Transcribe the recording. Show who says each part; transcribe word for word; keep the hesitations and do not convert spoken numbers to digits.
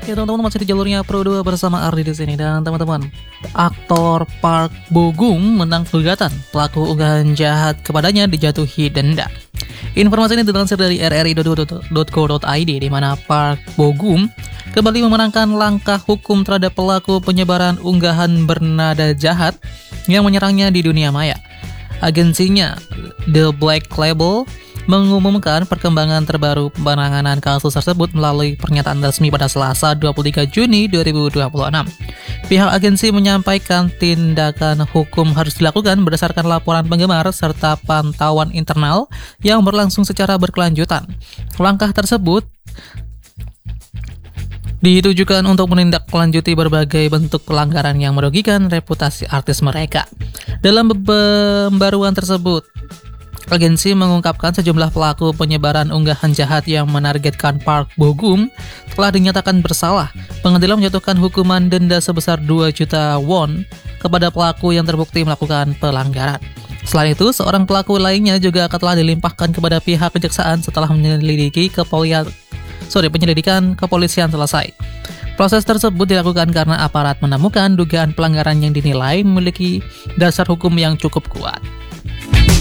Speaker 1: Oke teman-teman, masih di jalurnya Pro dua bersama Ardi di sini. Dan teman-teman, aktor Park Bo Gum menang gugatan, pelaku unggahan jahat kepadanya dijatuhi denda. Informasi ini dilansir dari r r i dot co dot i d, di mana Park Bo Gum kembali memenangkan langkah hukum terhadap pelaku penyebaran unggahan bernada jahat yang menyerangnya di dunia maya. Agensinya The Black Label mengumumkan perkembangan terbaru penanganan kasus tersebut melalui pernyataan resmi pada Selasa dua puluh tiga Juni dua ribu dua puluh enam. Pihak agensi menyampaikan tindakan hukum harus dilakukan berdasarkan laporan penggemar serta pantauan internal yang berlangsung secara berkelanjutan. Langkah tersebut ditujukan untuk menindaklanjuti berbagai bentuk pelanggaran yang merugikan reputasi artis mereka. Dalam pembaruan tersebut, agensi mengungkapkan sejumlah pelaku penyebaran unggahan jahat yang menargetkan Park Bo Gum telah dinyatakan bersalah. Pengadilan menjatuhkan hukuman denda sebesar dua juta won kepada pelaku yang terbukti melakukan pelanggaran. Selain itu, seorang pelaku lainnya juga telah dilimpahkan kepada pihak kejaksaan setelah menyelidiki kepolisian, sorry, penyelidikan kepolisian selesai. Proses tersebut dilakukan karena aparat menemukan dugaan pelanggaran yang dinilai memiliki dasar hukum yang cukup kuat.